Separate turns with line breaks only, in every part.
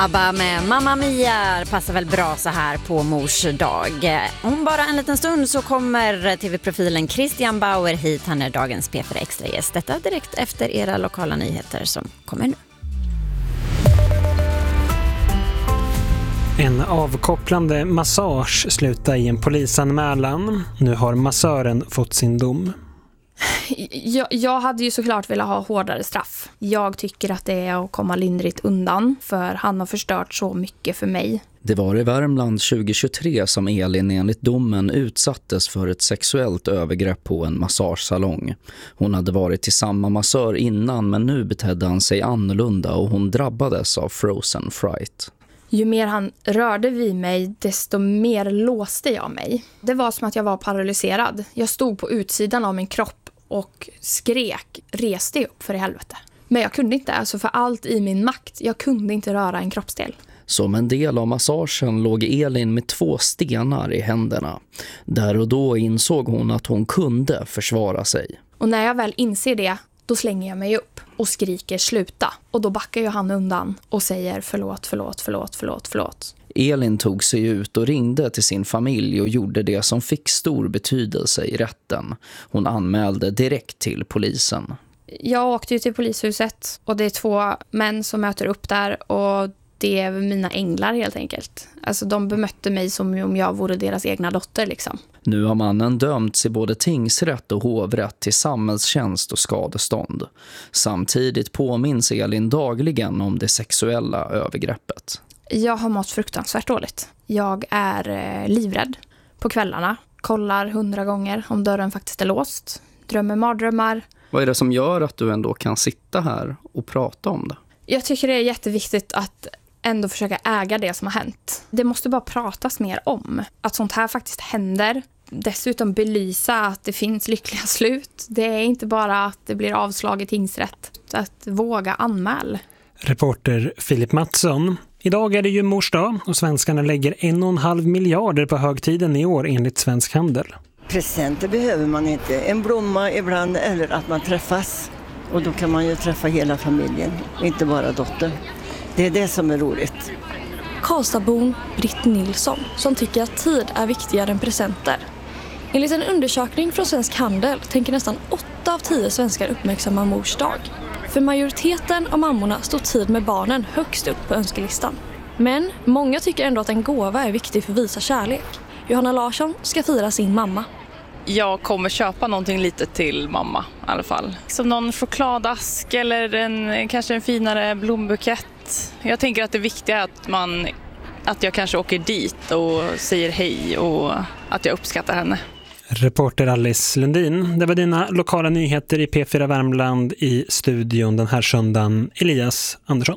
ABBA med Mamma Mia passar väl bra så här på mors dag. Om bara en liten stund så kommer tv-profilen Christian Bauer hit. Han är dagens P4 Extra-gäst. Detta direkt efter era lokala nyheter som kommer nu.
En avkopplande massage slutar i en polisanmälan. Nu har massören fått sin dom.
Jag hade ju såklart velat ha hårdare straff. Jag tycker att det är att komma lindrigt undan, för han har förstört så mycket för mig.
Det var i Värmland 2023 som Elin enligt domen utsattes för ett sexuellt övergrepp på en massagesalong. Hon hade varit till samma massör innan, men nu betedde han sig annorlunda och hon drabbades av frozen fright.
Ju mer han rörde vid mig, desto mer låste jag mig. Det var som att jag var paralyserad. Jag stod på utsidan av min kropp och skrek, reste upp för i helvete. Men jag kunde inte, alltså för allt i min makt. Jag kunde inte röra en kroppsdel.
Som en del av massagen låg Elin med 2 stenar i händerna. Där och då insåg hon att hon kunde försvara sig.
Och när jag väl inser det, då slänger jag mig upp och skriker sluta. Och då backar ju han undan och säger förlåt.
Elin tog sig ut och ringde till sin familj och gjorde det som fick stor betydelse i rätten. Hon anmälde direkt till polisen.
Jag åkte ju till polishuset och det är 2 män som möter upp där och det är mina änglar helt enkelt. Alltså de bemötte mig som om jag vore deras egna dotter liksom.
Nu har mannen dömts i både tingsrätt och hovrätt till samhällstjänst och skadestånd. Samtidigt påminns Elin dagligen om det sexuella övergreppet.
Jag har mått fruktansvärt dåligt. Jag är livrädd på kvällarna. Kollar 100 gånger om dörren faktiskt är låst. Drömmer mardrömmar.
Vad är det som gör att du ändå kan sitta här och prata om det?
Jag tycker det är jätteviktigt att ändå försöka äga det som har hänt. Det måste bara pratas mer om att sånt här faktiskt händer. Dessutom belysa att det finns lyckliga slut. Det är inte bara att det blir avslag i tingsrätt. Att våga anmäla.
Reporter Filip Mattsson. Idag är det ju mors dag och svenskarna lägger 1,5 miljarder på högtiden i år enligt Svensk Handel.
Presenter behöver man inte. En blomma ibland eller att man träffas. Och då kan man ju träffa hela familjen, inte bara dottern. Det är det som är roligt.
Karlstadbon Britt Nilsson som tycker att tid är viktigare än presenter. Enligt en undersökning från Svensk Handel tänker nästan 8 av 10 svenskar uppmärksamma mors dag. För majoriteten av mammorna står tid med barnen högst upp på önskelistan. Men många tycker ändå att en gåva är viktig för att visa kärlek. Johanna Larsson ska fira sin mamma.
Jag kommer köpa någonting lite till mamma i alla fall. Som någon chokladask eller kanske en finare blombukett. Jag tänker att det viktiga är att jag kanske åker dit och säger hej och att jag uppskattar henne.
Reporter Alice Lundin. Det var dina lokala nyheter i P4 Värmland. I studion den här söndagen Elias Andersson.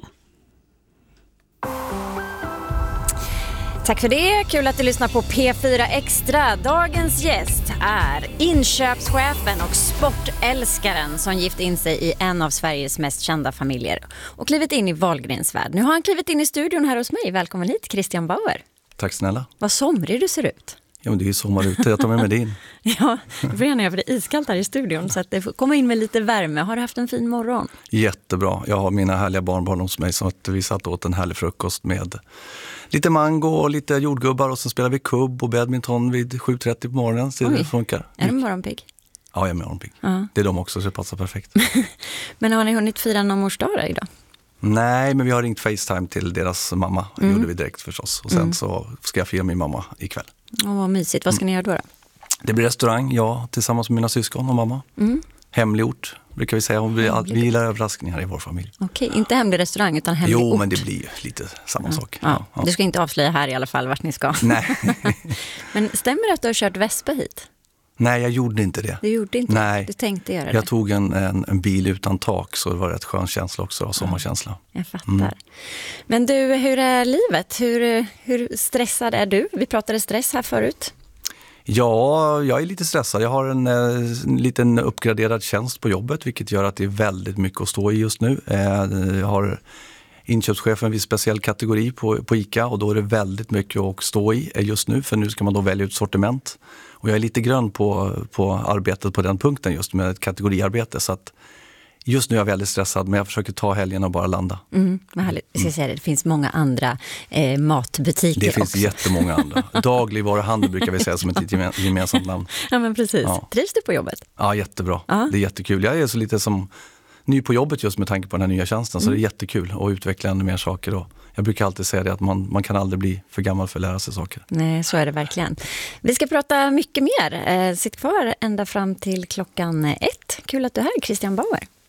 Tack för det. Kul att du lyssnar på P4 Extra. Dagens gäst är inköpschefen och sportälskaren som gift in sig i en av Sveriges mest kända familjer och klivit in i Wahlgrens värld. Nu har han klivit in i studion här hos mig. Välkommen hit, Christian Bauer.
Tack snälla.
Vad somrig du ser ut.
Ja, men det är ju sommar ute. Jag tar med din.
Ja, det får gärna göra för det är iskallt här i studion så att det får komma in med lite värme. Har du haft en fin morgon?
Jättebra. Jag har mina härliga barnbarn hos mig så att vi satt åt en härlig frukost med lite mango och lite jordgubbar och så spelar vi kubb och badminton vid 7:30 på morgonen. Så det funkar.
Är de morgonpigg?
Ja, jag är morgonpigg.
Ja.
Det är de också så det passar perfekt.
Men har ni hunnit fira någon mors dag idag?
Nej, men vi har ringt FaceTime till deras mamma. Det gjorde vi direkt förstås. Och sen så ska jag fira min mamma ikväll.
Vad mysigt. Vad ska ni göra då?
Det blir restaurang, jag tillsammans med mina syskon och mamma. Hemlig ort, brukar vi säga. Vi gillar överraskningar i vår familj.
Okej, inte hemlig restaurang utan hemlig ort.
Jo, men det blir ju lite samma sak.
Ja. Du ska inte avslöja här i alla fall vart ni ska.
Nej.
Men stämmer det att du har kört Vespa hit?
Nej, jag gjorde inte det.
Du gjorde inte
Nej.
det? Du tänkte göra det?
Jag tog en bil utan tak så det var rätt skön känsla också, sommarkänsla.
Jag fattar. Men du, hur är livet? Hur stressad är du? Vi pratade stress här förut.
Ja, jag är lite stressad. Jag har en liten uppgraderad tjänst på jobbet vilket gör att det är väldigt mycket att stå i just nu. Jag har inköpschefen vid speciell kategori på ICA och då är det väldigt mycket att stå i just nu för nu ska man då välja ut sortiment. Och jag är lite grön på arbetet på den punkten just med ett kategoriarbete så att Just nu är jag väldigt stressad, men jag försöker ta helgen och bara landa.
Vad härligt. Jag ska säga det finns många andra matbutiker
Det finns
också.
jättemånga andra. Dagligvaruhandel brukar vi säga som ett gemensamt namn.
Ja, men precis.
Ja.
Trivs du på jobbet?
Ja, jättebra.
Ja.
Det är jättekul. Jag är så lite som ny på jobbet just med tanke på den här nya tjänsten. Så det är jättekul att utveckla ännu mer saker. Och jag brukar alltid säga det att man kan aldrig bli för gammal för att lära sig saker.
Nej, så är det verkligen. Vi ska prata mycket mer. Sitt kvar ända fram till klockan 1. Kul att du är här, Christian Bauer.